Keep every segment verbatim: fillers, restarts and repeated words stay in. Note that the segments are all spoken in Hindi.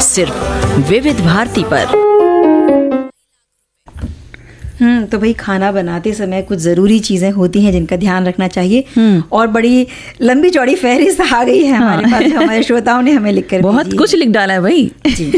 सिर्फ विविध भारती पर। हम्म तो भाई खाना बनाते समय कुछ ज़रूरी चीज़ें होती हैं जिनका ध्यान रखना चाहिए और बड़ी लंबी चौड़ी फहरिस्त आ गई है हमारे हाँ। पास। हमारे श्रोताओं ने हमें लिख कर बहुत कुछ लिख डाला है भाई जी।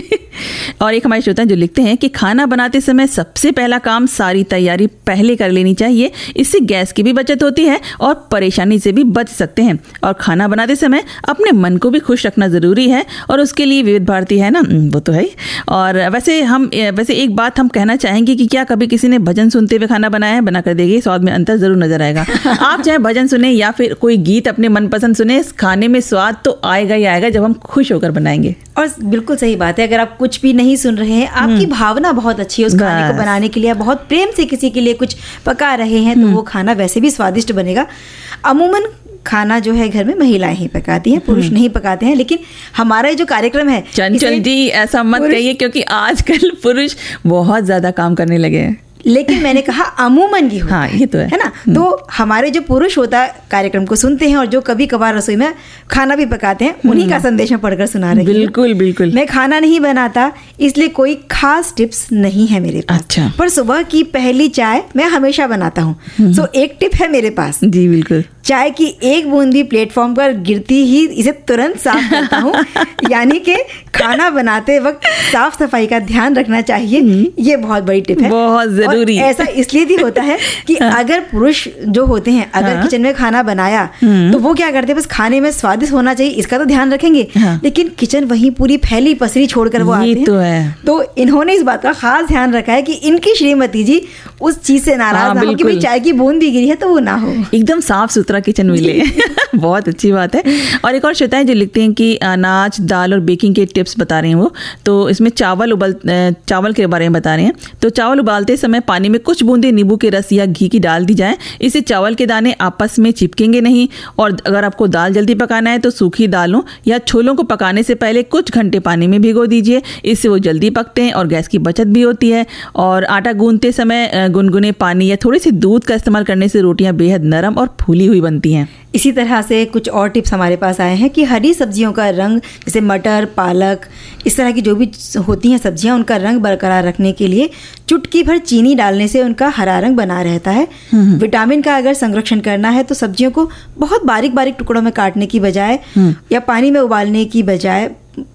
और एक हमारे श्रोता जो लिखते हैं कि खाना बनाते समय सबसे पहला काम सारी तैयारी पहले कर लेनी चाहिए। इससे गैस की भी बचत होती है और परेशानी से भी बच सकते हैं। और खाना बनाते समय अपने मन को भी खुश रखना ज़रूरी है और उसके लिए विविध भारती है ना, वो तो है। और वैसे हम वैसे एक बात हम कहना चाहेंगे कि क्या कभी किसी ने भजन सुनते हुए खाना बनाया है? बना कर देखिए, स्वाद में अंतर जरूर नजर आएगा। आप चाहे भजन सुने या फिर कोई गीत अपने मनपसंद सुने, खाने में स्वाद तो आएगा ही आएगा जब हम खुश होकर बनाएंगे। और बिल्कुल सही बात है, अगर आप कुछ भी नहीं सुन रहे हैं, आपकी भावना बहुत अच्छी है उस खाने को बनाने के लिए, आप बहुत प्रेम से किसी के लिए कुछ पका रहे हैं, तो वो खाना वैसे भी स्वादिष्ट बनेगा। अमूमन खाना जो है घर में महिलाएं ही पकाती हैं, पुरुष नहीं पकाते हैं। लेकिन हमारा जो कार्यक्रम है, चंचल जी ऐसा मत कहिए, क्योंकि आजकल पुरुष बहुत ज्यादा काम करने लगे हैं। लेकिन मैंने कहा अमूमन ही होता हाँ, है, ये तो है, है ना। तो हमारे जो पुरुष होता कार्यक्रम को सुनते हैं और जो कभी कभार रसोई में खाना भी पकाते हैं, उन्हीं का संदेश मैं पढ़कर सुना रही हूँ। बिल्कुल बिल्कुल। मैं खाना नहीं बनाता इसलिए कोई खास टिप्स नहीं है मेरे पास। अच्छा। पर सुबह की पहली चाय मैं हमेशा बनाता हूँ। सो एक टिप है मेरे पास। जी बिल्कुल। चाय की एक बूंदी प्लेटफॉर्म पर गिरती ही इसे तुरंत साफ करता हूँ। यानी कि खाना बनाते वक्त साफ सफाई का ध्यान रखना चाहिए। ये बहुत बड़ी टिप है, बहुत जरूरी। ऐसा इसलिए भी होता है कि अगर पुरुष जो होते हैं, अगर हाँ। किचन में खाना बनाया तो वो क्या करते हैं, बस खाने में स्वादिष्ट होना चाहिए इसका तो ध्यान रखेंगे। हाँ। लेकिन किचन वहीं पूरी फैली पसरी छोड़कर वो आते हैं। तो है। तो इन्होंने इस बात का खास ध्यान रखा है कि इनकी श्रीमती जी उस चीज से नाराज हाँ, ना हो कि भाई चाय की बूंद भी गिरी है तो वो ना हो, एकदम साफ सुथरा किचन मिले। बहुत अच्छी बात है। और एक और श्रोताएं जो लिखते हैं कि अनाज, दाल और बेकिंग के टिप्स बता रहे हैं वो, तो इसमें चावल उबल चावल के बारे में बता रहे हैं। तो चावल उबालते समय पानी में कुछ बूंदे नींबू के रस या घी की डाल दी जाए, इससे चावल के दाने आपस में चिपकेंगे नहीं। और अगर आपको दाल जल्दी पकाना है तो सूखी दालों या छोलों को पकाने से पहले कुछ घंटे पानी में भिगो दीजिए, इससे वो जल्दी पकते हैं और गैस की बचत भी होती है। और आटा गूंदते समय गुनगुने पानी या थोड़ी सी दूध का इस्तेमाल करने से रोटियां बेहद नरम और फूली हुई बनती हैं। इसी तरह से कुछ और टिप्स हमारे पास आए हैं कि हरी सब्जियों का रंग, जैसे मटर, पालक, इस तरह की जो भी होती हैं सब्जियां, उनका रंग बरकरार रखने के लिए चुटकी भर चीनी डालने से उनका हरा रंग बना रहता है। विटामिन का अगर संरक्षण करना है तो सब्जियों को बहुत बारीक बारीक टुकड़ों में काटने की बजाय या पानी में उबालने की बजाय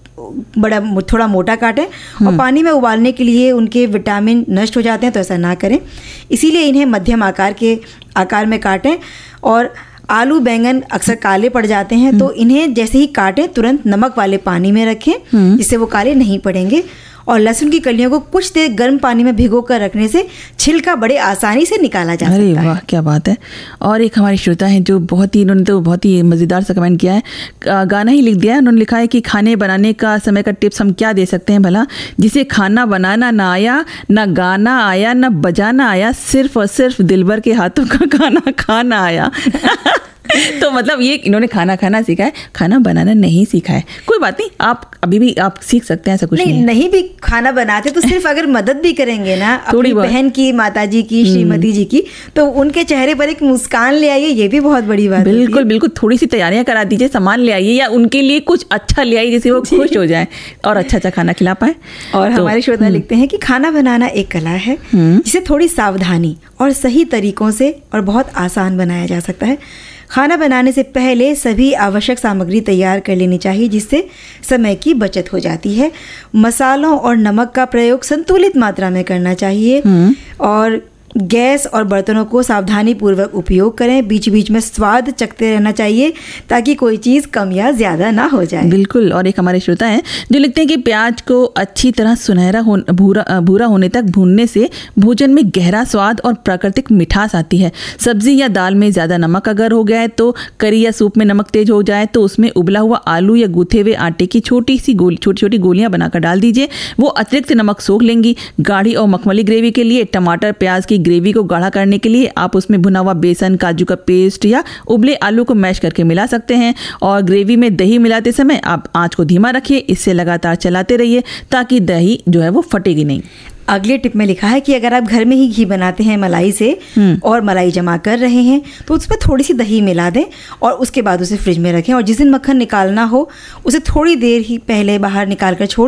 बड़ा थोड़ा मोटा काटें, और पानी में उबालने के लिए उनके विटामिन नष्ट हो जाते हैं, तो ऐसा ना करें। इसीलिए इन्हें मध्यम आकार के आकार में काटें। और आलू बैंगन अक्सर काले पड़ जाते हैं, तो इन्हें जैसे ही काटें तुरंत नमक वाले पानी में रखें, जिससे वो काले नहीं पड़ेंगे। और लहसुन की कलियों को कुछ देर गर्म पानी में भिगो कर रखने से छिलका बड़े आसानी से निकाला जा सकता है। अरे वाह, क्या बात है। और एक हमारी श्रोता है जो बहुत ही, उन्होंने तो बहुत ही मज़ेदार सा कमेंट किया है, गाना ही लिख दिया है। उन्होंने लिखा है कि खाने बनाने का समय का टिप्स हम क्या दे सकते हैं भला, जिसे खाना बनाना ना आया, ना गाना आया, ना बजाना आया, सिर्फ और सिर्फ दिलबर के हाथों का खाना खाना आया। तो मतलब ये इन्होंने खाना खाना सीखा है, खाना बनाना नहीं सीखा है। कोई बात नहीं, आप अभी भी आप सीख सकते हैं, ऐसा कुछ नहीं, नहीं, नहीं भी खाना बनाते तो सिर्फ अगर मदद भी करेंगे ना थोड़ी अपनी बहन की, माताजी की, श्रीमती जी की, तो उनके चेहरे पर एक मुस्कान ले आइए, ये भी बहुत बड़ी बात है। बिल्कुल बिल्कुल। थोड़ी सी तैयारियां करा दीजिए, सामान ले आइए या उनके लिए कुछ अच्छा ले आइए जिससे वो खुश हो जाए और अच्छा अच्छा खाना खिला पाए। और तो, हमारे श्रोता लिखते हैं कि खाना बनाना एक कला है जिसे थोड़ी सावधानी और सही तरीकों से और बहुत आसान बनाया जा सकता है। खाना बनाने से पहले सभी आवश्यक सामग्री तैयार कर लेनी चाहिए, जिससे समय की बचत हो जाती है। मसालों और नमक का प्रयोग संतुलित मात्रा में करना चाहिए और गैस और बर्तनों को सावधानी पूर्वक उपयोग करें। बीच बीच में स्वाद चखते रहना चाहिए ताकि कोई चीज़ कम या ज़्यादा ना हो जाए। बिल्कुल। और एक हमारे श्रोता हैं जो लिखते हैं कि प्याज को अच्छी तरह सुनहरा हो भूरा भूरा होने तक भूनने से भोजन में गहरा स्वाद और प्राकृतिक मिठास आती है। सब्जी या दाल में ज़्यादा नमक अगर हो गया है तो करी या सूप में नमक तेज हो जाए तो उसमें उबला हुआ आलू या गूथे हुए आटे की छोटी सी गोली छोटी छोटी गोलियां बनाकर डाल दीजिए, वो अतिरिक्त नमक सोख लेंगी। गाढ़ी और मखमली ग्रेवी के लिए टमाटर प्याज की ग्रेवी को गाढ़ा करने के लिए आप उसमें भुना हुआ बेसन, काजू का पेस्ट या उबले आलू को मैश करके मिला सकते हैं। और ग्रेवी में दही मिलाते समय आप आंच को धीमा रखिए, इससे लगातार चलाते रहिए ताकि दही जो है वो फटेगी नहीं। अगले टिप में लिखा है कि अगर आप घर में ही घी बनाते हैं मलाई से और मलाई जमा कर रहे हैं तो उसमें थोड़ी सी दही मिला दें और उसके बाद उसे फ्रिज में रखें, और जिस दिन मक्खन निकालना हो उसे थोड़ी देर ही पहले बाहर निकाल कर छोड़